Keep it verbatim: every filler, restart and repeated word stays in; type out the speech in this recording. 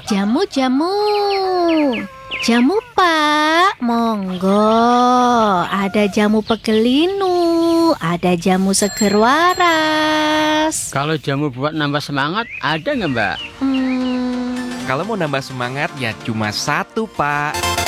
Jamu-jamu. Jamu, Pak. Monggo. Ada jamu pegelinu, ada jamu seger waras. Kalau jamu buat nambah semangat, ada nggak, Mbak? Hmm, Kalau mau nambah semangat ya cuma satu, Pak.